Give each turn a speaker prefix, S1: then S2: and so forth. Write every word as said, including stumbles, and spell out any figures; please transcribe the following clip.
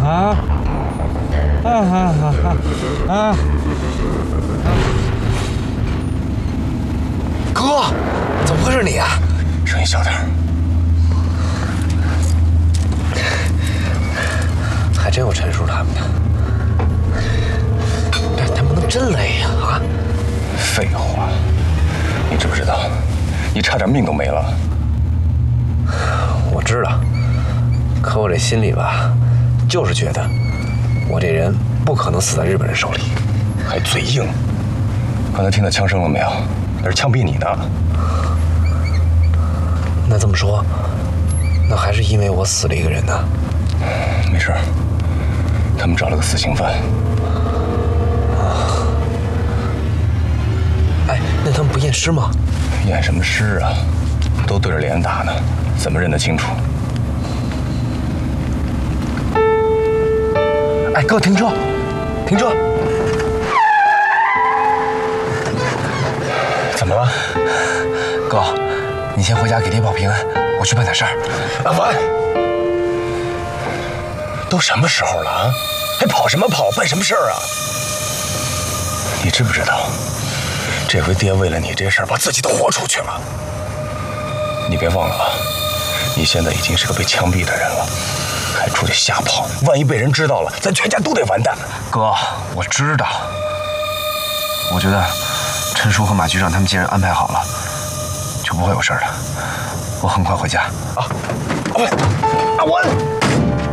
S1: 啊啊啊啊啊！
S2: 哥，怎么会是你啊？
S3: 声音小点。
S2: 还真有陈叔他们的，但他不能真来呀！啊！
S3: 废话，你知不知道，你差点命都没了。
S2: 我知道，可我这心里吧，就是觉得我这人不可能死在日本人手里。
S3: 还嘴硬。刚才听到枪声了没有？那是枪毙你的。
S2: 那这么说，那还是因为我死了一个人呢？
S3: 没事，他们找了个死刑犯。
S2: 哎，那他们不验尸吗？
S3: 验什么尸啊？都对着脸打呢，怎么认得清楚？
S2: 哎，哥，停车，停车！
S3: 怎么了？
S2: 哥，你先回家给爹报平安，我去办点事儿。
S3: 阿凡，都什么时候了啊？还跑什么跑？办什么事儿啊？你知不知道，这回爹为了你这事儿，把自己都豁出去了。你别忘了啊，你现在已经是个被枪毙的人了，还出去瞎跑，万一被人知道了，咱全家都得完蛋。
S2: 哥，我知道。我觉得陈叔和马局长他们既然安排好了，就不会有事的。我很快回家。
S3: 啊，阿文，阿文。